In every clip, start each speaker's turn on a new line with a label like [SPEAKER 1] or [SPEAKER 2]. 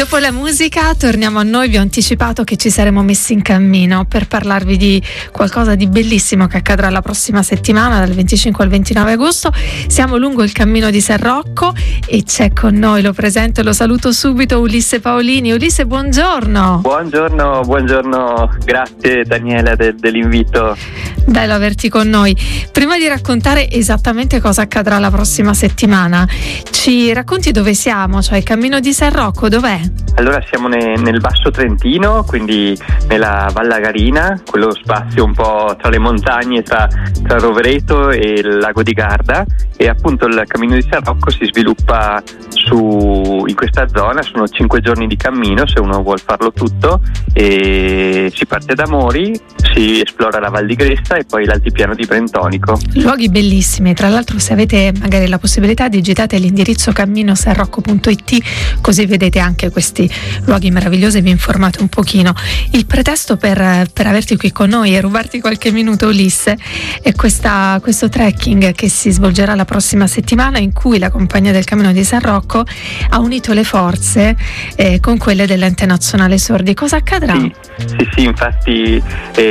[SPEAKER 1] Dopo la musica torniamo a noi. Vi ho anticipato che ci saremo messi in cammino per parlarvi di qualcosa di bellissimo che accadrà la prossima settimana, dal 25 al 29 agosto. Siamo lungo il cammino di San Rocco e c'è con noi, lo presento e lo saluto subito, Ulisse Paolini. Ulisse, buongiorno.
[SPEAKER 2] Buongiorno, grazie Daniela dell'invito.
[SPEAKER 1] Bello averti con noi. Prima di raccontare esattamente cosa accadrà la prossima settimana, ci racconti dove siamo, cioè il cammino di San Rocco, dov'è?
[SPEAKER 2] Allora siamo nel Basso Trentino, quindi nella Vallagarina, quello spazio un po' tra le montagne, tra Rovereto e il lago di Garda, e appunto il cammino di San Rocco si sviluppa in questa zona. Sono 5 giorni di cammino se uno vuol farlo tutto, e si parte da Mori, si esplora la Val di Gresta e poi l'altipiano di Brentonico.
[SPEAKER 1] Luoghi bellissimi, tra l'altro se avete magari la possibilità digitate l'indirizzo camminosanrocco.it, così vedete anche questi luoghi meravigliosi e vi informate un pochino. Il pretesto per averti qui con noi e rubarti qualche minuto, Ulisse, è questo trekking che si svolgerà la prossima settimana, in cui la compagnia del Cammino di San Rocco ha unito le forze con quelle dell'Ente Nazionale Sordi. Cosa accadrà?
[SPEAKER 2] Sì, infatti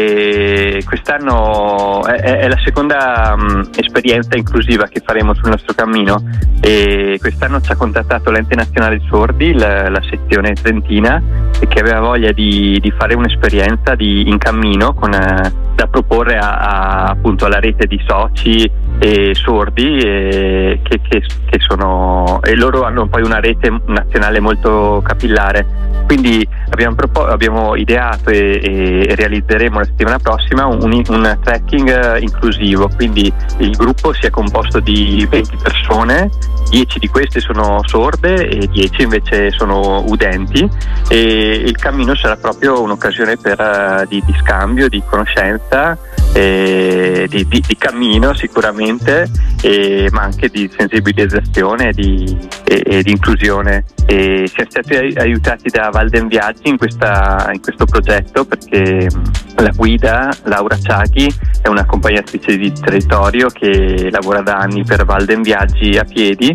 [SPEAKER 2] quest'anno è la seconda esperienza inclusiva che faremo sul nostro cammino, e quest'anno ci ha contattato l'Ente Nazionale Sordi, la sezione trentina, e che aveva voglia di fare un'esperienza in cammino da proporre appunto alla rete di soci e sordi, che sono, e loro hanno poi una rete nazionale molto capillare. Quindi abbiamo ideato e realizzeremo la settimana prossima un trekking inclusivo. Quindi il gruppo si è composto di 20 persone, 10 di queste sono sorde e 10 invece sono udenti, e il cammino sarà proprio un'occasione di scambio, di conoscenza, di cammino sicuramente, ma anche di sensibilizzazione e di inclusione. E siamo stati aiutati da Walden Viaggi in questo progetto, perché la guida Laura Ciaghi è un'accompagnatrice di territorio che lavora da anni per Walden Viaggi a piedi,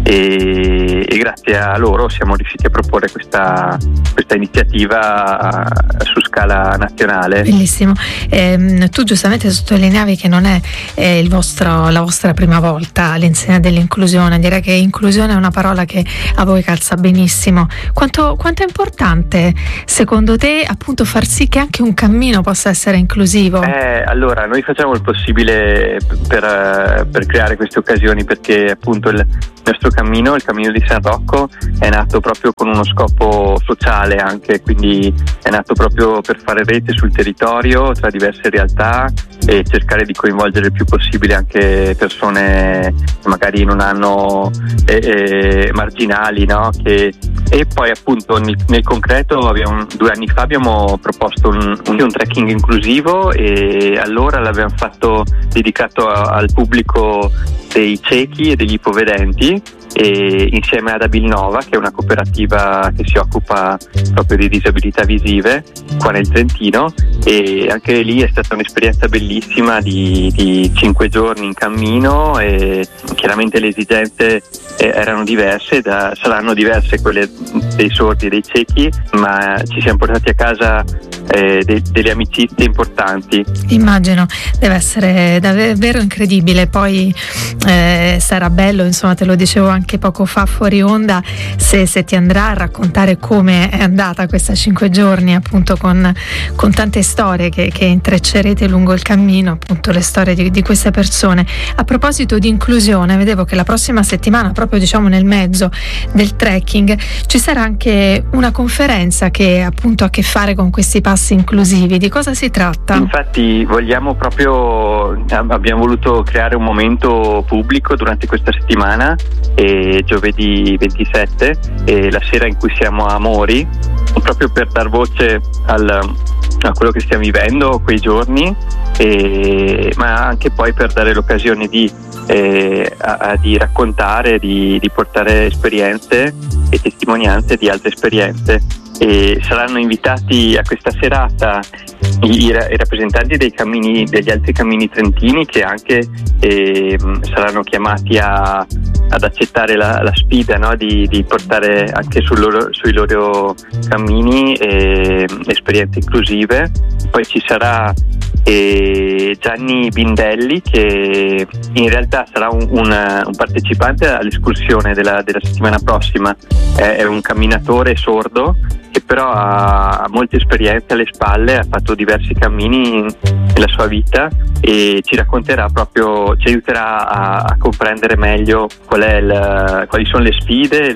[SPEAKER 2] e grazie a loro siamo riusciti a proporre questa iniziativa su scala nazionale.
[SPEAKER 1] Bellissimo. Tu giustamente sottolineavi che non è la vostra prima volta all'insegna dell'inclusione. Direi che inclusione è una parola che a voi calza benissimo. Quanto è importante secondo te appunto far sì che anche un cammino possa essere inclusivo?
[SPEAKER 2] Allora noi facciamo il possibile per creare queste occasioni, perché appunto il nostro cammino, il cammino di San Rocco, è nato proprio con uno scopo sociale anche, quindi è nato proprio per fare rete sul territorio tra diverse realtà e cercare di coinvolgere il più possibile anche persone che magari non hanno marginali, no? E poi appunto nel concreto 2 anni fa abbiamo proposto un trekking inclusivo, e allora l'abbiamo fatto dedicato al pubblico dei ciechi e degli ipovedenti, e insieme ad Abilnova, che è una cooperativa che si occupa proprio di disabilità visive qua nel Trentino, e anche lì è stata un'esperienza bellissima di 5 giorni in cammino, e chiaramente le esigenze erano diverse, saranno diverse quelle dei sordi e dei ciechi, ma ci siamo portati a casa delle amicizie importanti.
[SPEAKER 1] Immagino, deve essere davvero incredibile. Poi sarà bello, insomma, te lo dicevo anche poco fa fuori onda, se ti andrà a raccontare come è andata questa 5 giorni appunto con tante storie che intreccerete lungo il cammino, appunto le storie di queste persone. A proposito di inclusione, vedevo che la prossima settimana, proprio diciamo nel mezzo del trekking, ci sarà anche una conferenza che appunto ha a che fare con questi passi inclusivi. Di cosa si tratta?
[SPEAKER 2] Infatti abbiamo voluto creare un momento pubblico durante questa settimana, giovedì 27, la sera in cui siamo a Mori, proprio per dar voce a quello che stiamo vivendo quei giorni, ma anche poi per dare l'occasione di raccontare, di portare esperienze e testimonianze di altre esperienze. e saranno invitati a questa serata i rappresentanti degli altri cammini trentini, che anche saranno chiamati ad accettare la sfida, no? di portare anche sui loro cammini esperienze inclusive. Poi ci sarà Gianni Bindelli, che in realtà sarà un partecipante all'escursione della settimana prossima. È un camminatore sordo che però ha molte esperienze alle spalle, ha fatto diversi cammini nella sua vita e ci aiuterà a comprendere meglio quali sono le sfide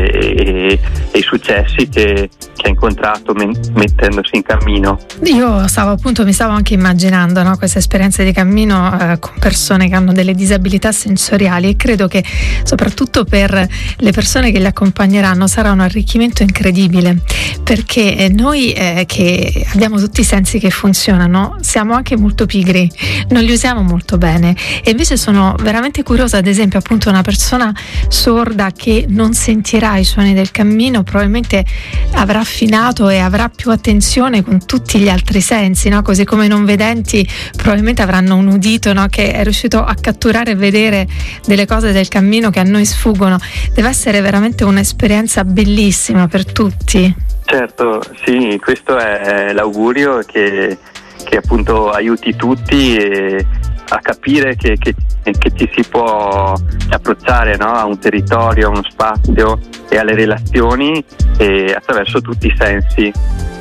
[SPEAKER 2] e i successi che ha incontrato mettendosi in cammino.
[SPEAKER 1] Io mi stavo anche immaginando, no, queste esperienze di cammino con persone che hanno delle disabilità sensoriali, e credo che soprattutto per le persone che li accompagneranno sarà un arricchimento incredibile, perché noi che abbiamo tutti i sensi che funzionano siamo anche molto pigri, non li usiamo molto bene, e invece sono veramente curiosa, ad esempio appunto una persona sorda che non sentirà i suoni del cammino probabilmente avrà affinato e avrà più attenzione con tutti gli altri sensi, no? Così come i non vedenti probabilmente avranno un udito, no? Che è riuscito a catturare e vedere delle cose del cammino che a noi sfuggono. Deve essere veramente un'esperienza bellissima per tutti.
[SPEAKER 2] Certo, sì, questo è l'augurio, che appunto aiuti tutti a capire che ci si può approcciare, no? A un territorio, a uno spazio e alle relazioni attraverso tutti i sensi,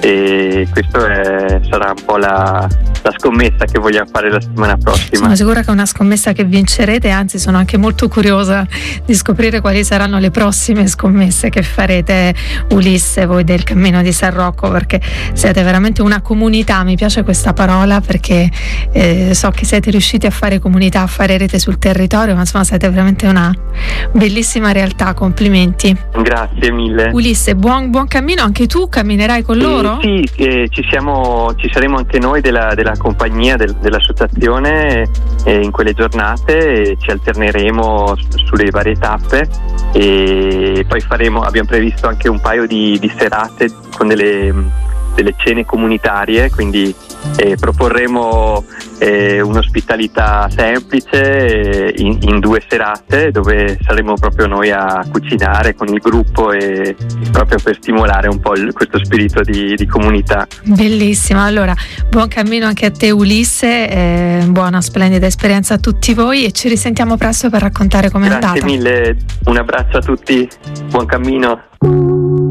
[SPEAKER 2] e questo sarà un po' la scommessa che vogliamo fare la settimana prossima.
[SPEAKER 1] Sono sicura che è una scommessa che vincerete, anzi sono anche molto curiosa di scoprire quali saranno le prossime scommesse che farete, Ulisse, voi del Cammino di San Rocco, perché siete veramente una comunità. Mi piace questa parola perché so che siete riusciti a fare comunità, a fare rete sul territorio, ma insomma siete veramente una bellissima realtà. Complimenti.
[SPEAKER 2] Grazie mille.
[SPEAKER 1] Ulisse, buon cammino. Anche tu camminerai con loro?
[SPEAKER 2] Sì, ci saremo anche noi della compagnia dell'associazione in quelle giornate, e ci alterneremo sulle varie tappe, e poi abbiamo previsto anche un paio di serate con delle cene comunitarie, quindi proporremo un'ospitalità semplice in 2 serate, dove saremo proprio noi a cucinare con il gruppo, e proprio per stimolare un po' questo spirito di comunità.
[SPEAKER 1] Bellissimo. Allora, buon cammino anche a te, Ulisse, buona splendida esperienza a tutti voi, e ci risentiamo presto per raccontare com'è andata.
[SPEAKER 2] Grazie mille, un abbraccio a tutti, buon cammino.